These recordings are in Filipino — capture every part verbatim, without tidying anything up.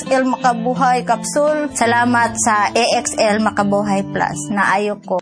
X L Makabuhay Capsule. Salamat sa A X L Makabuhay Plus. Naayo ko.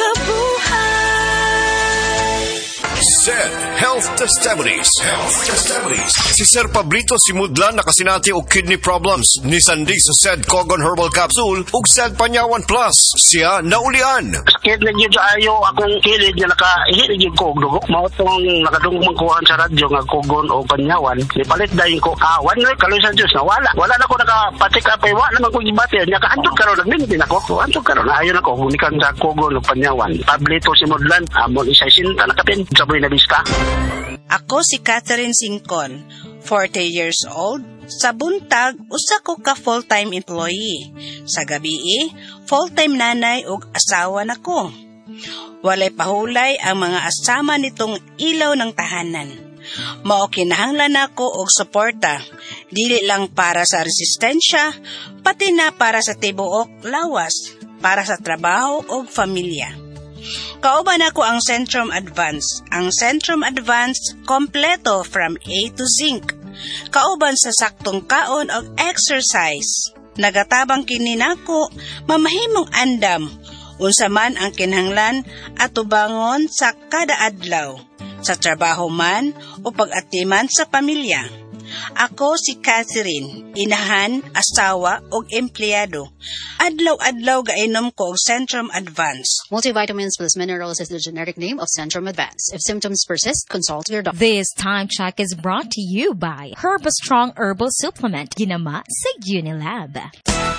S E D Health Testimonies. Health Testimonies. Si Sir Pablito Simudlan nakasinati og kidney problems ni Sandy sa S E D Cogon Herbal Capsule ug S E D Panyawan Plus. Siya naulian. Sakit na gyud ayo akong kilid nga nakaihit gyud ko og dugo. Mao tong nakadungog man kuhan sa radyo nga Cogon o Panyawan. Nipalit dayon ko awan na kaloy sa Dios na wala. Wala na ko nakapatik apay wa naman ko gibati. Nya kaadto karon nagminti na ko. Anto karon ayo na ko hunikan sa Cogon o Panyawan. Pablito Simudlan amon isa sinta nakapin sa buhay na bista. Ako si Catherine Singcon, forty years old. Sa buntag, usa ko ka full-time employee. Sa gabi, full-time nanay ug asawa na ko. Walay pahulay ang mga asama nitong ilaw ng tahanan. Mao kinahanglan ako og suporta, dili lang para sa resistensya, pati na para sa tibuok lawas, para sa trabaho ug pamilya. Kauban ako ang Centrum Advance. Ang Centrum Advance, kompleto from A to Zinc. Kauban sa saktong kaon og exercise. Nagatabang kini nako, mamahimong andam. Unsa man ang kinahanglan at tubangon sa kada adlaw. Sa trabaho man o pag-atiman sa pamilya. Ako si Catherine, inahan, asawa ug empleyado. Adlaw-adlaw gainom ko og Centrum Advance. Multivitamins plus minerals is the generic name of Centrum Advance. If symptoms persist, consult your doctor. This time check is brought to you by Herba Strong Herbal Supplement, ginama sa Unilab.